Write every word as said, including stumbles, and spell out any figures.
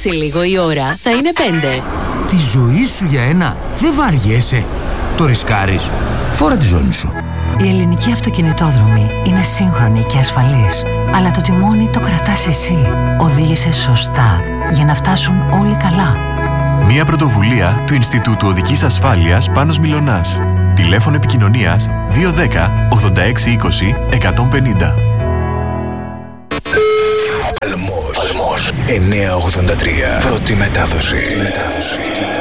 Σε λίγο η ώρα θα είναι πέντε. Τη ζωή σου για ένα δεν βαριέσαι. Το ρισκάρεις. Φόρα τη ζώνη σου. Η ελληνική αυτοκινητόδρομη είναι σύγχρονη και ασφαλής. Αλλά το τιμόνι το κρατάς εσύ. Οδήγησε σωστά για να φτάσουν όλοι καλά. Μια πρωτοβουλία του Ινστιτούτου Οδικής Ασφάλειας Πάνος Μιλωνάς. Τηλέφωνο επικοινωνίας δύο ένα μηδέν ογδόντα έξι είκοσι εκατόν πενήντα. Παλμός εννιακόσια ογδόντα τρία. Πρώτη μετάδοση. μετάδοση.